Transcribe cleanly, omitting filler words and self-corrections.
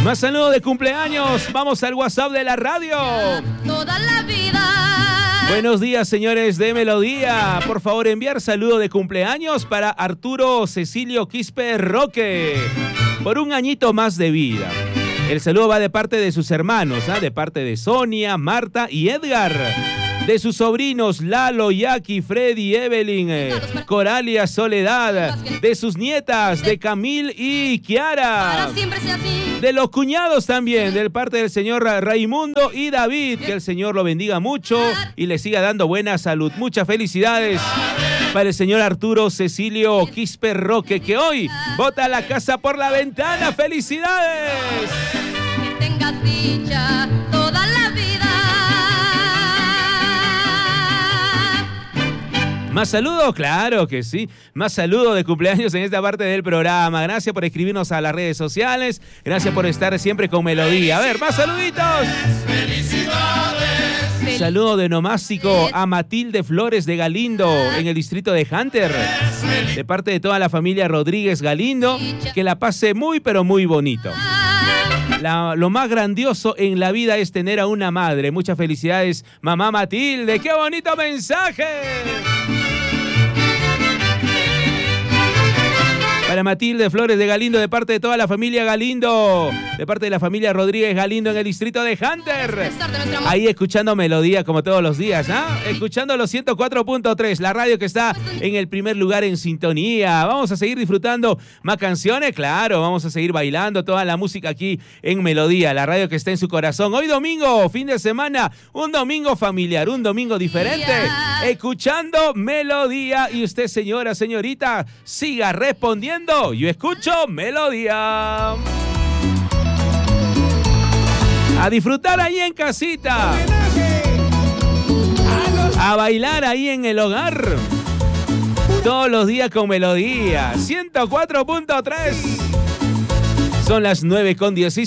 Más saludos de cumpleaños. Vamos al WhatsApp de la radio. Toda la vida. Buenos días, señores de Melodía. Por favor, enviar saludo de cumpleaños para Arturo Cecilio Quispe Roque por un añito más de vida. El saludo va de parte de sus hermanos, de parte de Sonia, Marta y Edgar. De sus sobrinos Lalo, Jackie, Freddy, Evelyn, Coralia, Soledad. De sus nietas, de Camil y Kiara. De los cuñados también, de parte del señor Raimundo y David. Que el Señor lo bendiga mucho y le siga dando buena salud. Muchas felicidades para el señor Arturo Cecilio Quispe Roque, que hoy bota la casa por la ventana. ¡Felicidades! Que tengas dicha toda la vida. ¿Más saludos? Claro que sí. Más saludos de cumpleaños en esta parte del programa. Gracias por escribirnos a las redes sociales. Gracias por estar siempre con Melodía. A ver, más saluditos. ¡Felicidades! Saludo de nomástico a Matilde Flores de Galindo en el distrito de Hunter. De parte de toda la familia Rodríguez Galindo. Que la pase muy, pero muy bonito. Lo más grandioso en la vida es tener a una madre. Muchas felicidades, mamá Matilde. ¡Qué bonito mensaje! Para Matilde Flores de Galindo, de parte de toda la familia Galindo, de parte de la familia Rodríguez Galindo en el distrito de Hunter. Ahí escuchando Melodía como todos los días, escuchando los 104.3, la radio que está en el primer lugar en sintonía. Vamos a seguir disfrutando más canciones, claro, vamos a seguir bailando toda la música aquí en Melodía, la radio que está en su corazón. Hoy domingo, fin de semana, un domingo familiar, un domingo diferente, escuchando Melodía. Y usted, señora, señorita, siga respondiendo. Yo escucho Melodía. A disfrutar ahí en casita. A bailar ahí en el hogar. Todos los días con Melodía. 104.3. Son las 9:16.